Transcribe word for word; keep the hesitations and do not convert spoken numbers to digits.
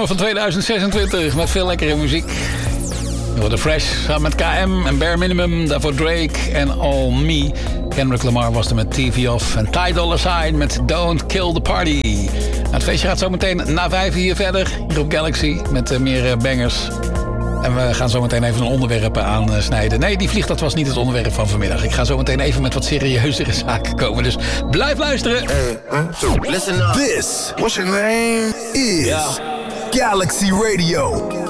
zomer van tweeduizend zesentwintig met veel lekkere muziek. De Fresh samen met K M en Bare Minimum. Daarvoor Drake en All Me. Kendrick Lamar was er met T V Off. En Ty Dolla $ign met Don't Kill the Party. Nou, het feestje gaat zo meteen na vijf hier verder. Hier op Galaxy met uh, meer uh, bangers. En we gaan zo meteen even een onderwerp aansnijden. Nee, die vlieg, dat was niet het onderwerp van vanmiddag. Ik ga zo meteen even met wat serieuzere zaken komen. Dus blijf luisteren. Hey, huh? Listen up. This, what's your name? Is yeah. Galaxy Radio.